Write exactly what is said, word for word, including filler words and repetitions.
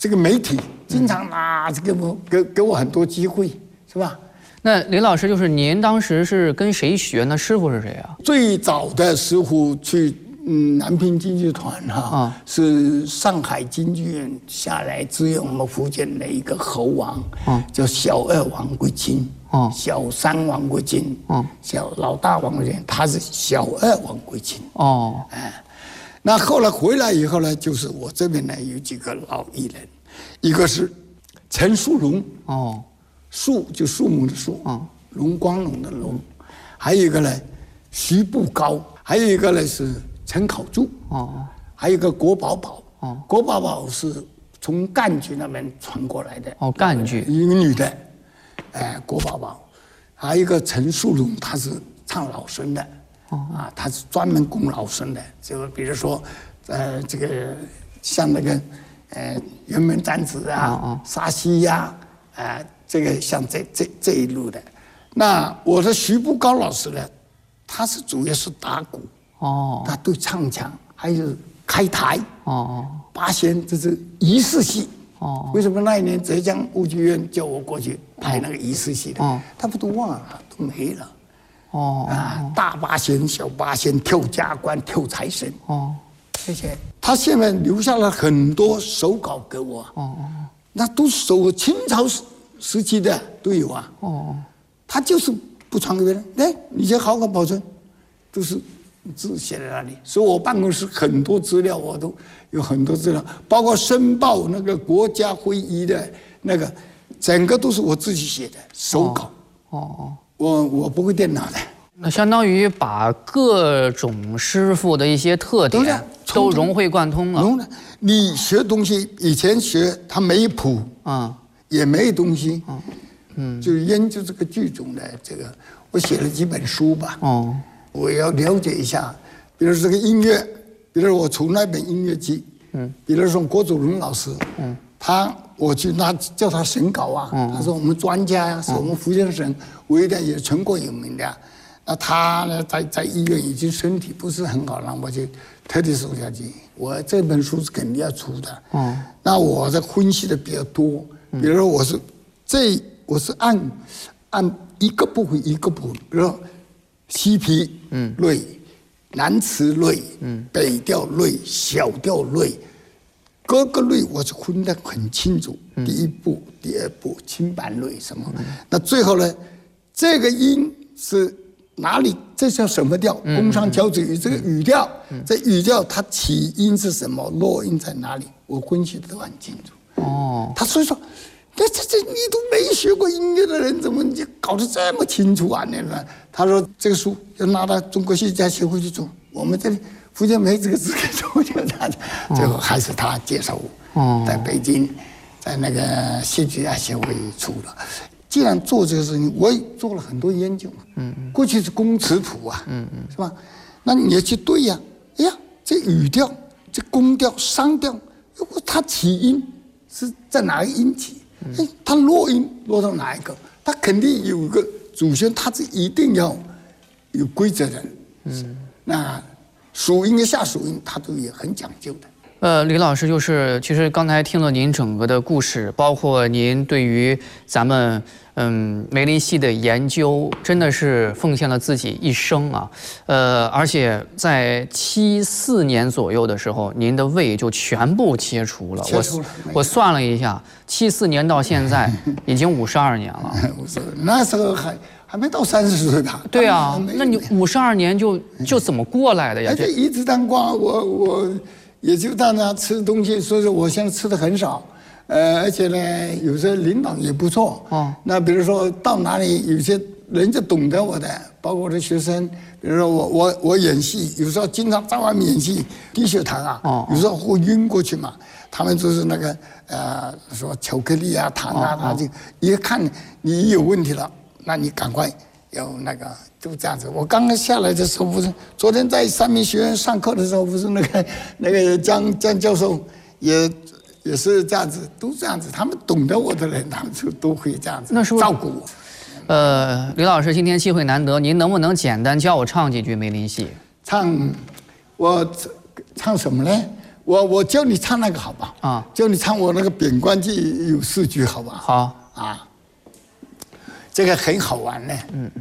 这个媒体经常拿这个我给给我很多机会，是吧？ 那林老师，就是您当时是跟谁学呢？师傅是谁啊？ 最早的师傅去嗯南平京剧团哈、啊，是上海京剧院下来支援我们福建的一个侯王，啊、叫小二王贵清，啊、小三王贵清，啊、小老大王贵清，他是小二王贵清。哦，哎，那后来回来以后呢，就是我这边呢有几个老艺人，一个是陈树龙，哦。树就树木的树，啊，龙光龙的龙，还有一个呢，徐步高，还有一个呢是陈考柱，哦，还有一个郭宝宝，哦，郭宝宝是从赣剧那边传过来的， 哦，赣剧， 一个女的，哎，郭宝宝，还有一个陈树龙，他是唱老生的，哦，啊，他是专门供老生的，就比如说，呃，这个像那个，呃，辕门斩子啊，哦、沙溪呀，啊。呃这个像这这这一路的，那我的徐步高老师呢，他是主要是打鼓哦，他对唱腔还有开台哦，八仙这是仪式戏哦。为什么那一年浙江舞剧院叫我过去拍那个仪式戏的？哦，他们都忘了，都没了哦啊，大八仙、小八仙、跳家官、跳财神哦，这些他现在留下了很多手稿给我哦，那都是手清朝时。时期的都有啊，哦，他就是不传给别人，哎，你先好好保存，都是字写在那里。所以我办公室很多资料，我都有很多资料，包括申报那个国家会议的那个，整个都是我自己写的手稿。哦哦，我我不会电脑的。 那相当于把各种师傅的一些特点都融会贯通了。 融了，你学东西以前学他没谱啊。也没东西，嗯，就研究这个剧种的这个，我写了几本书吧。哦，我要了解一下，比如说这个音乐，比如我从那本音乐剧，嗯，比如说郭祖龙老师，嗯，他我去那叫他审稿啊，嗯、他说我们专家呀、啊，是我们福建省唯一的也全国有名的。那他呢，在在医院已经身体不是很好了，我就特地收下去。我这本书是肯定要出的。哦，那我在分析的比较多。比如说我是这我是按按一个部分一个部分，比如说西皮类、嗯、南词类、嗯、北调类、小调类，各个类我是分得很清楚。嗯、第一步、第二步、清板类什么，嗯、那最后呢，这个音是哪里？这叫什么调？宫商角徵羽这个语调，嗯、这语调它起音是什么？落音在哪里？我分析的都很清楚。哦，他所以说，这这这你都没学过音乐的人，怎么你搞得这么清楚啊？你呢？他说这个书要拿到中国戏剧家协会去做，我们这里福建没这个资格做，就这样子。最后还是他介绍我，哦、在北京，在那个戏剧家协会出了。既然做这个事情，我也做了很多研究。嗯嗯。过去是工词谱啊，嗯嗯，是吧？那你要去对呀、啊，哎呀，这语调、这宫调、商调，如果它起音。是在哪个音起？哎，它落音落到哪一个？它肯定有个主旋，它是一定要有规则的。嗯，那属音跟下属音，它都也很讲究的。 呃，李老师，就是其实刚才听了您整个的故事，包括您对于咱们嗯梅林戏的研究，真的是奉献了自己一生啊。呃，而且在七四年左右的时候，您的胃就全部切除了。 切除了。 我我算了一下，七四年到现在已经五十二年了。 五十，那时候还还没到三十岁吧？ 对啊，那你五十二年就就怎么过来的呀？ 这一直当官，我我。也就到那吃东西，所以说我现在吃的很少，呃，而且呢，有些领导也不错。哦，那比如说到哪里，有些人就懂得我的，包括我的学生，比如说我我我演戏，有时候经常在外面演戏，低血糖啊，哦、有时候会晕过去嘛。他们就是那个呃，说巧克力啊、糖啊，他、哦、就一看你有问题了，那你赶快要那个。就这样子，我刚刚下来的时候，不是昨天在三民学院上课的时候，不是那个那个江江教授也也是这样子，都这样子。他们懂得我的人，他们就都会这样子照顾我。 呃，李老师，今天机会难得，您能不能简单教我唱几句梅林戏？ 唱，我唱什么呢？ 我我教你唱那个好不好？啊，教你唱我那个《贬官记》有四句好不好？ 好啊，这个很好玩呢。嗯。